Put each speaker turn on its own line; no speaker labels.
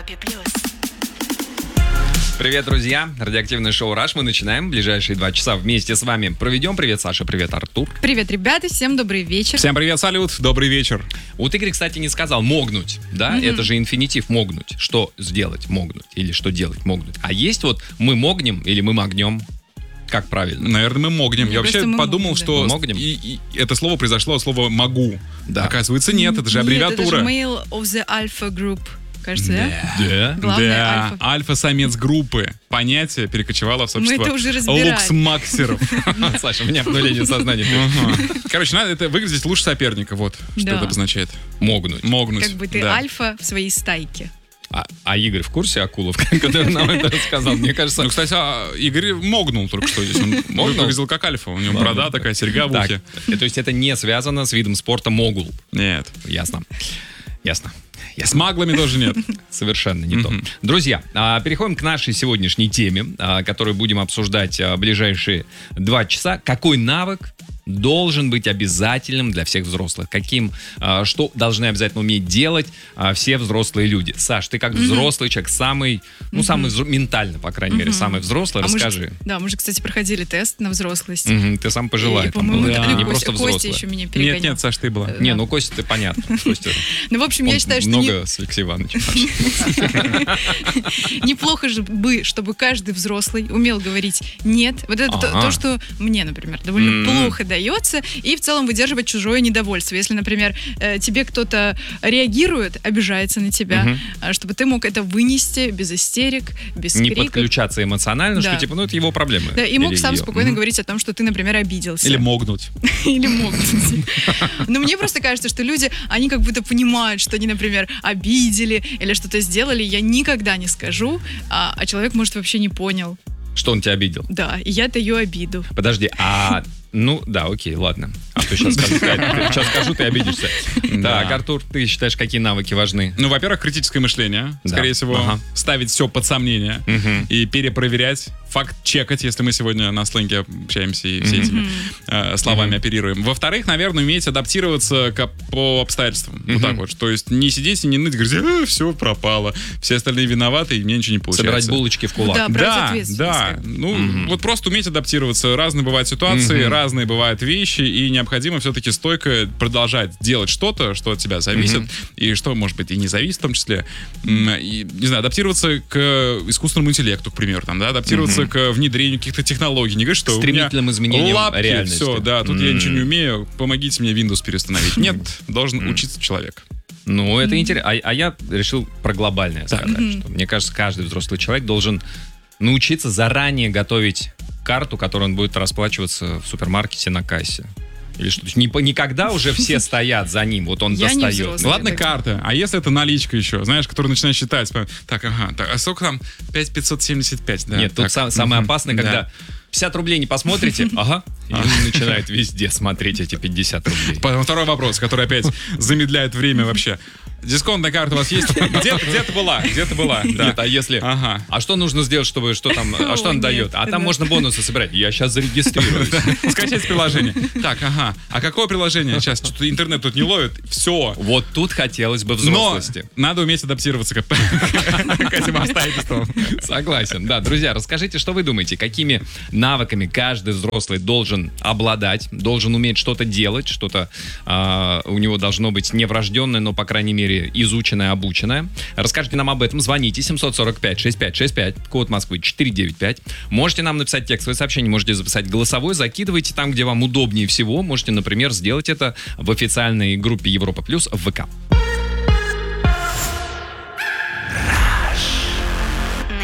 Европе плюс.
Привет, друзья! Радиоактивное шоу «Раш». Мы начинаем. Ближайшие 2 часа вместе с вами проведем. Привет, Саша. Привет, Артур.
Привет, ребята. Всем добрый вечер.
Всем привет, салют. Добрый вечер.
Вот Игорь, кстати, не сказал «могнуть». Да? Это же инфинитив «могнуть». Что сделать «могнуть» или что делать «могнуть». А есть вот «мы могнем» или «мы могнем». Как правильно?
Наверное, мы могнем.
Мне
Я вообще
кажется,
подумал,
могнем,
что
Могнем?
и это слово произошло от слова «могу».
Да.
Оказывается, нет, это же
Нет, это
аббревиатура.
же male of the alpha group. Кажется, да?
Да.
Главное,
Да,
альфа.
альфа-самец группы. Понятие перекочевало в сообщество
это уже разбирали.
луксмаксеров.
Саша, у меня обнуление сознания.
Короче, надо это выглядеть лучше соперника. Вот что
Да.
это обозначает.
Могнуть.
Могнуть.
Как бы ты
Да.
альфа в своей стайке.
А Игорь в курсе Акулов, который нам это рассказал? Мне кажется...
Ну, кстати, Игорь могнул только что здесь. Он
Могнул?
выглядел как альфа. У него борода такая, серьга в
Так,
ухе.
то есть это не связано с видом спорта могул.
Нет.
Ясно.
С маглами тоже нет.
Совершенно не то. Друзья, переходим к нашей сегодняшней теме, которую будем обсуждать ближайшие 2 часа. Какой навык должен быть обязательным для всех взрослых? Что должны обязательно уметь делать все взрослые люди? Саш, ты как взрослый человек, самый ментально, по крайней мере, самый взрослый, расскажи.
Мы же, кстати, проходили тест на взрослость.
Ты сам пожелай.
И, по-моему,
там,
или
не
Костя
просто взрослый.
еще меня перегонял.
Нет, Саш, ты была.
Не, ну Костя, ты понятно. Костя,
Ну, в общем, я
он
считаю, что
много с Алексеем Ивановичем.
неплохо же бы, чтобы каждый взрослый умел говорить «нет». Вот это то, что мне, например, довольно плохо дается, и в целом выдерживать чужое недовольство. Если, например, тебе кто-то реагирует, обижается на тебя, чтобы ты мог это вынести без истерик, без
Не
криков.
подключаться эмоционально,
Да.
что типа, это его проблемы.
Да, и мог
Или
сам
её.
спокойно говорить о том, что ты, например, обиделся.
Или могнуть.
Или могут. Но мне просто кажется, что люди, они как будто понимают, что они, например, обидели или что-то сделали. Я никогда не скажу, а человек, может, вообще не понял.
Что он тебя обидел?
Да, и я даю обиду.
Подожди, окей, ладно. А то сейчас скажу, ты обидишься. Так, Артур, ты считаешь, какие навыки важны?
Ну, во-первых, критическое мышление.
Да.
Скорее всего,
Ага.
ставить все под сомнение и перепроверять, факт-чекать, если мы сегодня на сленге общаемся и все этими словами оперируем. Во-вторых, наверное, уметь адаптироваться по обстоятельствам. Вот так вот. То есть не сидеть и не ныть, говорить, все пропало, все остальные виноваты, и мне ничего не получается.
Собирать булочки в кулак.
Да, брать ответственность.
Да. Ну, вот просто уметь адаптироваться. Разные бывают ситуации, разные бывают вещи, и необходимо все-таки стойко продолжать делать что-то, что от тебя зависит, и что, может быть, и не зависит в том числе. И, не знаю, адаптироваться к искусственному интеллекту, к примеру, там, да, адаптироваться к внедрению каких-то технологий. Не говорить, что
Стремительным
у меня
изменениям
лапки,
реальности.
все, да, тут я ничего не умею, помогите мне Windows переустановить. Нет, должен учиться человек.
Ну, это интересно. А я решил про глобальное сказать, что мне кажется, каждый взрослый человек должен научиться заранее готовить карту, которую он будет расплачиваться в супермаркете на кассе. Или что? То есть никогда уже все стоят за ним, вот он
Я не
достает.
взрослый.
Ладно, карта, а если это наличка еще, знаешь, которую начинаешь считать, так, а сколько там? 5575, да.
Нет, тут
так,
самое опасное,
да.
когда 50 рублей не посмотрите, и он начинает везде смотреть эти 50 рублей.
Потом второй вопрос, который опять замедляет время вообще. Дисконтная карта у вас есть? Где-то была, да.
Нет, а если...
Ага.
А что нужно сделать, чтобы... Что там... А что он
Нет,
дает? А там
да.
можно бонусы собирать. Я сейчас зарегистрируюсь.
Скачать приложение. Так, ага. А какое приложение? Сейчас что-то интернет тут не ловит. Все.
Вот тут хотелось бы
Но
взрослости.
надо уметь адаптироваться к этим обстоятельствам.
Согласен. Да, друзья, расскажите, что вы думаете, какими навыками каждый взрослый должен обладать, должен уметь что-то делать, что-то у него должно быть не врожденное, но, по крайней мере, изученное, обученное. Расскажите нам об этом. Звоните 745-6565, код Москвы 495. Можете нам написать текстовое сообщение, можете записать голосовой, закидывайте там, где вам удобнее всего. Можете, например, сделать это в официальной группе Европа Плюс в ВК.